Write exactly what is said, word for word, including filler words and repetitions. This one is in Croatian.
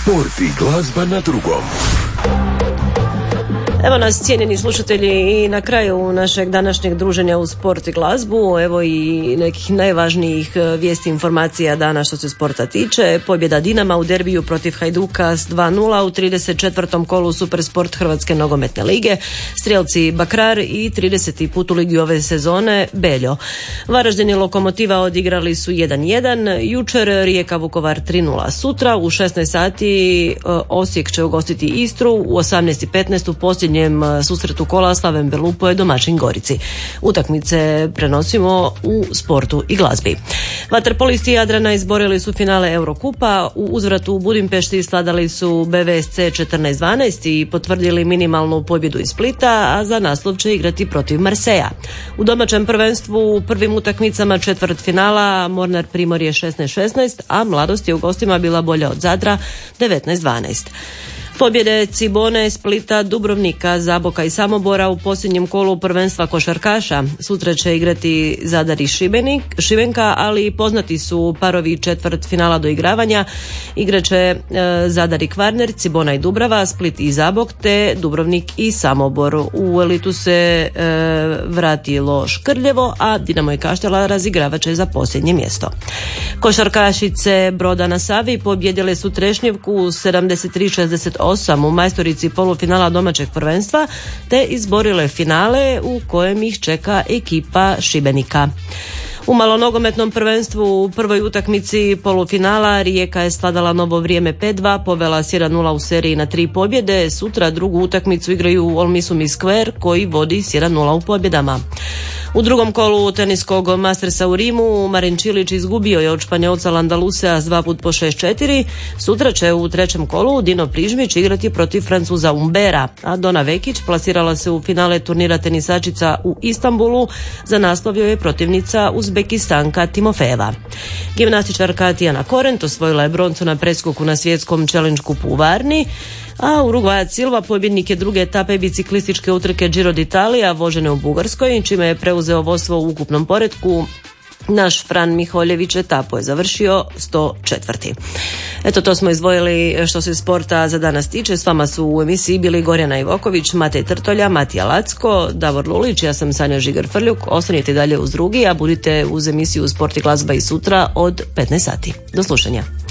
Sport i glazba na drugom. Evo nas, cijenjeni slušatelji, i na kraju našeg današnjeg druženja u sport i glazbu. Evo i nekih najvažnijih vijesti, informacija dana što se sporta tiče. Pobjeda Dinama u derbiju protiv Hajduka s dva nula u trideset četvrtom kolu Supersport Hrvatske nogometne lige. Strijelci Bakrar i trideseti put u ligi ove sezone Beljo. Varaždin i Lokomotiva odigrali su jedan jedan. Jučer Rijeka Vukovar tri nula. Sutra u šesnaest sati Osijek će ugostiti Istru. U osamnaest i petnaest u posljednjem susretu kola Slaven Belupo je domaćin Gorici. Utakmice prenosimo u sportu i glazbi. Vaterpolisti Jadrana izborili su finale Eurokupa. U uzvratu u Budimpešti sladali su B V S C četrnaest dvanaest i potvrdili minimalnu pobjedu iz Splita, a za naslov će igrati protiv Marseja. U domaćem prvenstvu u prvim utakmicama četvrt finala Mornar Primorje šesnaest šesnaest, a Mladost je u gostima bila bolja od Zadra devetnaest dvanaest. Pobjede Cibone, Splita, Dubrovnika, Zaboka i Samobora u posljednjem kolu prvenstva košarkaša. Sutra će igrati Zadar i Šibenik, Šibenka, ali poznati su parovi četvrt finala do igravanja. Igraće e, Zadar i Kvarner, Cibona i Dubrava, Split i Zabok, te Dubrovnik i Samobor. U elitu se e, vratilo Škrljevo, a Dinamo i Kaštela razigravat će za posljednje mjesto. Košarkašice Broda na Savi pobjedile su Trešnjevku sedamdeset tri šezdeset osam u majstorici polufinala domaćeg prvenstva, te izborile finale u kojem ih čeka ekipa Šibenika. U malonogometnom prvenstvu u prvoj utakmici polufinala Rijeka je skladala novo vrijeme pet dva, povela s jedan nula u seriji na tri pobjede. Sutra drugu utakmicu igraju u Olmisumi Square koji vodi s jedan nula u pobjedama. U drugom kolu teniskog Mastersa u Rimu Marin Čilić izgubio je od Španjolca Landalusea s dva put po šest četiri. Sutra će u trećem kolu Dino Prižmić igrati protiv Francuza Umbera, a Dona Vekić plasirala se u finale turnira tenisačica u Istanbulu. Za naslov joj je protivnica Uzbekistanka Timofejeva. Gimnastičarka Tijana Korent osvojila je broncu na preskoku na svjetskom Challenge Cupu u Varni, a Urugvajac Silva pobjednik je druge etape biciklističke utrke Giro d'Italia vožene u Bugarskoj, čime je preuzeo vodstvo u ukupnom poretku. Naš Fran Miholjević etapu je završio sto četvrti. Eto, to smo izdvojili što se sporta za danas tiče. S vama su u emisiji bili Gorjana Ivoković, Matej Trtolja, Matija Lacko, Davor Lulić, ja sam Sanja Žigar-Frljuk. Ostanite dalje uz drugi, a budite uz emisiju Sport i glazba i sutra od petnaest sati. Do slušanja.